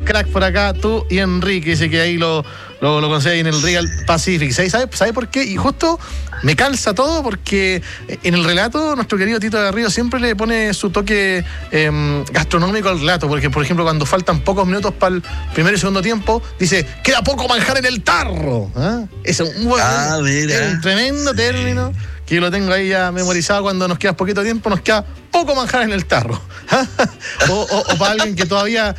cracks por acá, tú y Enrique, dice que ahí lo conocí ahí en el Regal Pacific. ¿Sabe por qué? Y justo me calza todo porque en el relato nuestro querido Tito Garrido siempre le pone su toque gastronómico al relato, porque por ejemplo cuando faltan pocos minutos para el primer y segundo tiempo, dice, queda poco manjar en el tarro. Es un tremendo término que yo lo tengo ahí ya memorizado. Cuando nos queda poquito tiempo, nos queda poco manjar en el tarro. o para alguien que todavía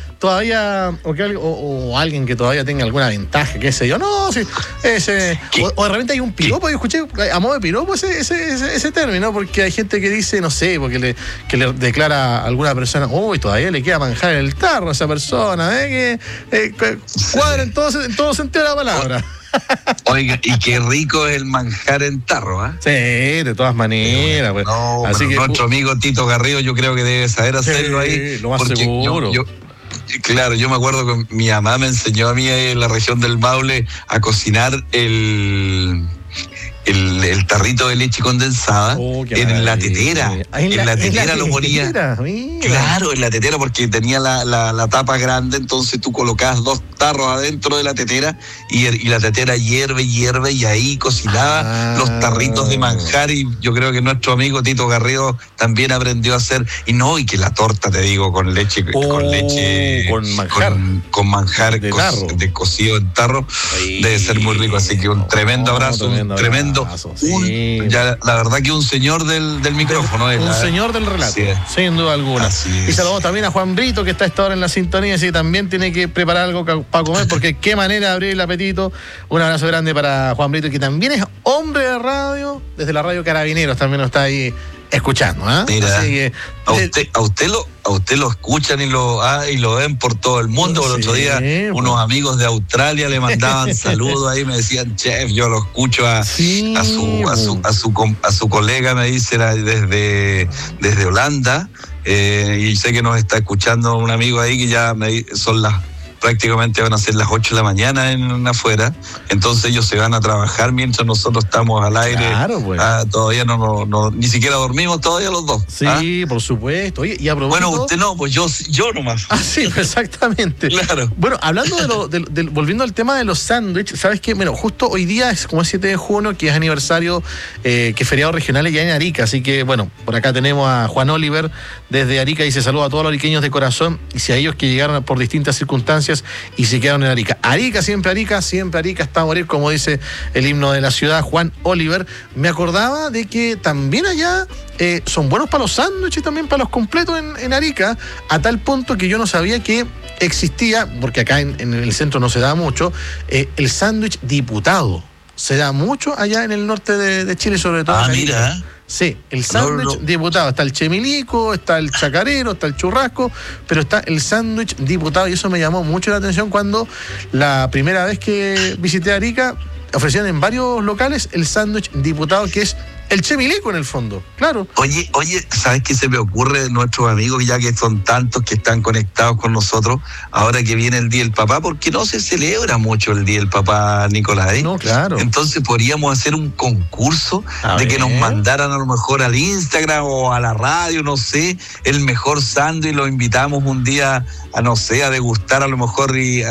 o alguien que todavía tenga alguna ventaja, qué sé yo. No, sí, o de repente hay un piropo. Yo escuché a modo de piropo ese término, porque hay gente que dice, no sé, porque le declara a alguna persona, uy, todavía le queda manjar en el tarro a esa persona, que cuadra en todo sentido de la palabra. Oiga, y qué rico es el manjar en tarro, ¿ah? Sí, de todas maneras. Pues. No, así que nuestro amigo Tito Garrido yo creo que debe saber hacerlo ahí. Lo más seguro. Claro, yo me acuerdo que mi mamá me enseñó a mí en la región del Maule a cocinar el tarrito de leche condensada en la tetera. En la tetera lo ponía. Claro, en la tetera, porque tenía la tapa grande, entonces tú colocabas 2 tarros adentro de la tetera y la tetera hierve y ahí cocinaba los tarritos de manjar. Y yo creo que nuestro amigo Tito Garrido también aprendió a hacer. Y que la torta, te digo, con leche, con manjar de cocido en tarro, debe ser muy rico. Así que un tremendo abrazo, ya la verdad que un señor del micrófono. Un señor del relato, sin duda alguna. Y saludamos también a Juan Brito, que está a esta hora en la sintonía, y que también tiene que preparar algo para comer, porque qué manera de abrir el apetito. Un abrazo grande para Juan Brito, que también es hombre de radio, desde la radio Carabineros también nos está ahí escuchando. Mira, así que, a usted lo escuchan y lo ven por todo el mundo. El otro día unos amigos de Australia le mandaban saludos ahí, me decían, chef, yo lo escucho a su colega, me dice, desde Holanda, y sé que nos está escuchando un amigo ahí que ya son prácticamente van a ser las 8 de la mañana afuera, entonces ellos se van a trabajar mientras nosotros estamos al aire. Claro, pues. Todavía no ni siquiera dormimos todavía los dos. Sí, por supuesto. Oye, y a propósito... Bueno, usted no, pues yo nomás. Sí, exactamente. Claro. Bueno, hablando volviendo al tema de los sándwiches, ¿sabes qué? Bueno, justo hoy día es como el 7 de junio, que es aniversario, que es feriado regional ya en Arica, así que, bueno, por acá tenemos a Juan Oliver desde Arica y se saluda a todos los ariqueños de corazón, y si a ellos que llegaron por distintas circunstancias y se quedaron en Arica. Arica, siempre Arica hasta morir, como dice el himno de la ciudad, Juan Oliver. Me acordaba de que también allá son buenos para los sándwiches y también para los completos en Arica, a tal punto que yo no sabía que existía, porque acá en el centro no se da mucho, el sándwich diputado. Se da mucho allá en el norte de Chile, sobre todo. Mira. Sí, el sándwich diputado. Está el chemilico, está el chacarero, está el churrasco, pero está el sándwich diputado, y eso me llamó mucho la atención cuando la primera vez que visité Arica ofrecían en varios locales el sándwich diputado, que es el chemilico en el fondo, claro. Oye, ¿sabes qué se me ocurre de nuestros amigos, ya que son tantos que están conectados con nosotros, ahora que viene el Día del Papá? Porque no se celebra mucho el Día del Papá, Nicolás. No, claro. Entonces podríamos hacer un concurso que nos mandaran a lo mejor al Instagram o a la radio, no sé, el mejor sándwich, lo invitamos un día a degustar a lo mejor, y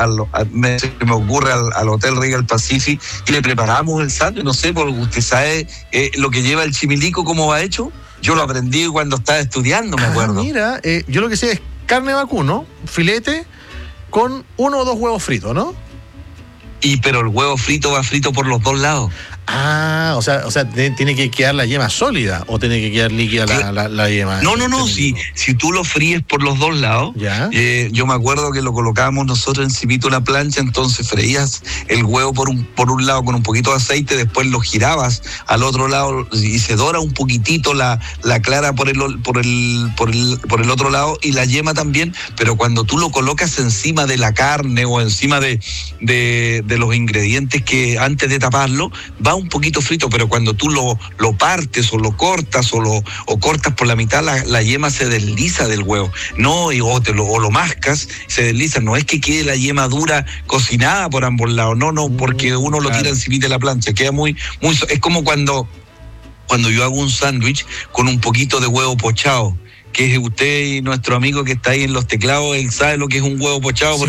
me ocurre al Hotel Regal Pacific, y le preparamos el sándwich, no sé, porque usted sabe lo que lleva el chimilico, cómo va hecho. Yo lo aprendí cuando estaba estudiando, me acuerdo. Mira, yo lo que sé es carne vacuno, filete, con 1 o 2 huevos fritos, ¿no? Pero el huevo frito va frito por los 2 lados. O sea, tiene que quedar la yema sólida o tiene que quedar líquida la yema. No, si tú lo fríes por los 2 lados, yo me acuerdo que lo colocábamos nosotros encimito de la plancha, entonces freías el huevo por un lado con un poquito de aceite, después lo girabas al otro lado y se dora un poquitito la clara por el otro lado, y la yema también, pero cuando tú lo colocas encima de la carne o encima de los ingredientes, que antes de taparlo va un poquito frito, pero cuando tú lo partes o lo cortas o cortas por la mitad, la yema se desliza del huevo, o lo mascas, se desliza. No es que quede la yema dura cocinada por ambos lados, no, porque uno lo tira encima de la plancha, queda muy, es como cuando yo hago un sándwich con un poquito de huevo pochado, que es usted y nuestro amigo que está ahí en los teclados, él sabe lo que es un huevo pochado.